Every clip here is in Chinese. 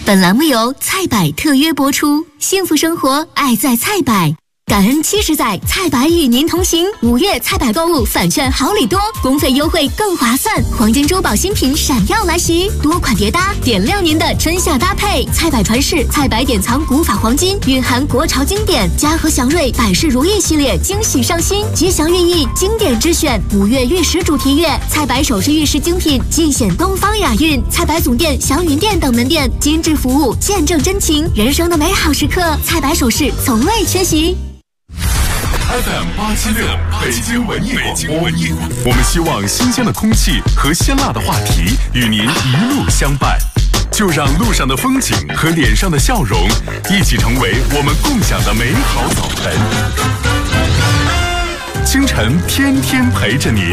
本栏目由菜百特约播出，幸福生活爱在菜百。感恩70载，菜百与您同行。5月菜百购物返券好礼多，公费优惠更划算，黄金珠宝新品闪耀来袭，多款叠搭点亮您的春夏搭配。菜百传世，菜百典藏古法黄金，蕴含国潮经典。嘉禾祥瑞百事如意系列惊喜上新，吉祥寓意，经典之选。5月玉石主题月，菜百首饰玉石精品尽显东方雅韵。菜百总店、祥云店等门店，精致服务，见证真情。人生的美好时刻，菜百首饰从未缺席。 FM876北京文艺广播，我们希望新鲜的空气和鲜辣的话题与您一路相伴，就让路上的风景和脸上的笑容一起成为我们共享的美好早晨。清晨天天陪着您。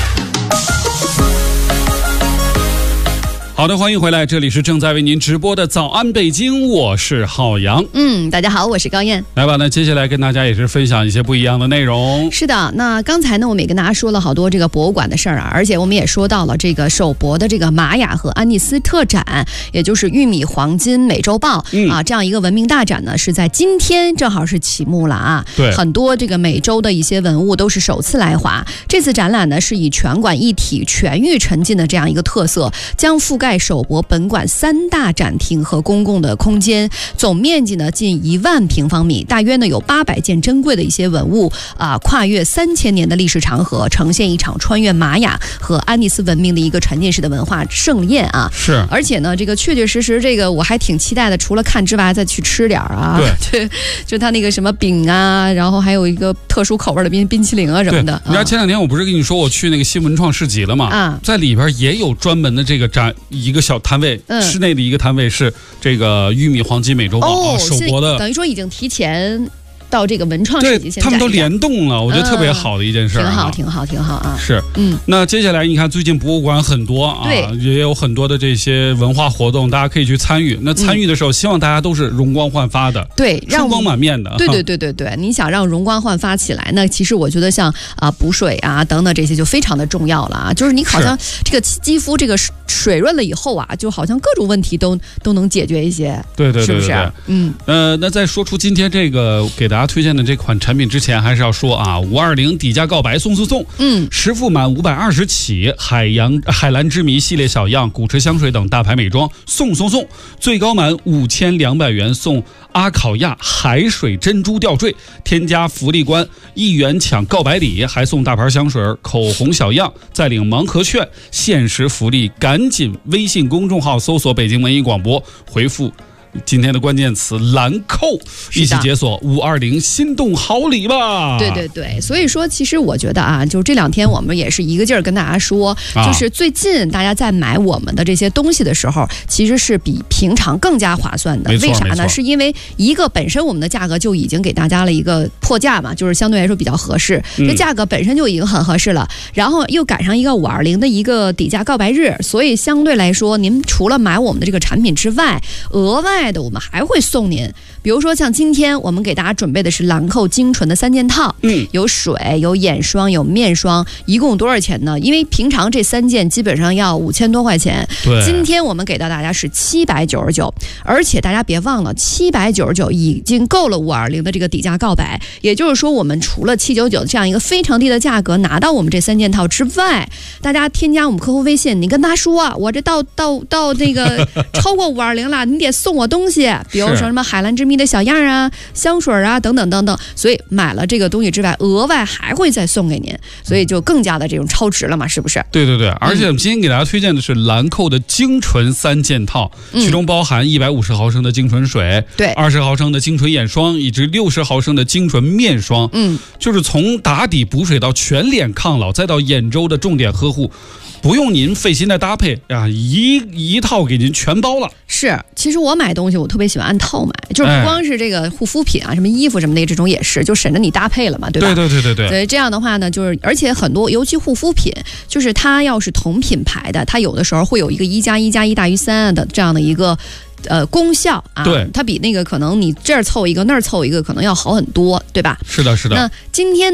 好的，欢迎回来，这里是正在为您直播的早安北京，我是浩洋。 大家好，我是高燕。 来吧，那接下来跟大家也是分享一些不一样的内容。 是的，那刚才呢，我们也跟大家说了好多这个博物馆的事儿啊，而且我们也说到了这个首博的这个玛雅和安第斯特展，也就是玉米黄金美洲豹这样一个文明大展呢，是在今天正好是启幕了啊。 对， 很多这个美洲的一些文物都是首次来华。这次展览呢，是以全馆一体、全域沉浸的这样一个特色，将覆盖首博本馆3大展厅和公共的空间，总面积呢近1万平方米，大约呢有800件珍贵的一些文物跨越3000年的历史长河，呈现一场穿越玛雅和安第斯文明的一个沉浸式的文化盛宴啊。 是， 而且呢，这个确确实实，这个我还挺期待的，除了看之外，再去吃点啊。 对， 就它那个什么饼啊，然后还有一个特殊口味的冰淇淋啊什么的。 你知道前2天我不是跟你说我去那个新文创市集了吗？在里边也有专门的这个展，一个小摊位，室内的一个摊位是这个玉米黄金美洲豹首博的， 等于说已经提前到这个文创市集， 对，他们都联动了，我觉得特别好的一件事， 挺好啊。 是，那接下来你看，最近博物馆很多啊，也有很多的这些文化活动，大家可以去参与。那参与的时候，希望大家都是容光焕发的， 对， 春光满面的。 对，你想让容光焕发起来，那其实我觉得像补水啊等等这些就非常的重要了啊。就是你好像这个肌肤这个水润了以后啊，就好像各种问题都能解决一些， 对， 是不是？ 那在说出今天这个给大家推荐的这款产品之前，还是要说啊，520底价告白送，实付满520起，海蓝之谜系列小样、古驰香水等大牌美妆送，最高满5200元送阿考亚海水珍珠吊坠，添加福利关1元抢告白礼，还送大牌香水、口红小样，再领盲盒券，限时福利，赶紧微信公众号搜索北京文艺广播，回复今天的关键词兰蔻，一起解锁520心动好礼吧。 对，所以说其实我觉得啊，就这2天我们也是一个劲儿跟大家说，就是最近大家在买我们的这些东西的时候，其实是比平常更加划算的。为啥呢？是因为一个本身我们的价格就已经给大家了一个破价嘛，就是相对来说比较合适，这价格本身就已经很合适了，然后又赶上一个520的一个底价告白日，所以相对来说，您除了买我们的这个产品之外，额外的我们还会送您，比如说像今天我们给大家准备的是兰蔻精纯的3件套，有水、有眼霜、有面霜，一共多少钱呢？因为平常这3件基本上要5000多块钱，今天我们给到大家是799，而且大家别忘了，799已经够了520的这个底价告白，也就是说我们除了799这样一个非常低的价格拿到我们这3件套之外，大家添加我们客户微信，你跟他说我这到那个超过520了，你得送我东西，比如说什么海蓝之谜的小样啊、香水啊等等，所以买了这个东西之外，额外还会再送给您，所以就更加的这种超值了嘛，是不是？对， 而且我们今天给大家推荐的是兰蔻的精纯3件套，其中包含150毫升的精纯水， 对 ，20毫升的精纯眼霜，以及60毫升的精纯面霜，就是从打底补水到全脸抗老，再到眼周的重点呵护，不用您费心的搭配啊，一套给您全包了。 是，其实我买东西我特别喜欢按套买，就是不光是这个护肤品啊，什么衣服什么的这种也是，就省着你搭配了嘛，对吧？ 对。 所以这样的话呢，就是而且很多，尤其护肤品，就是它要是同品牌的，它有的时候会有一个1+1+1大于3的这样的一个功效啊， 对， 它比那个可能你这儿凑一个那儿凑一个可能要好很多，对吧？ 是的。 那今天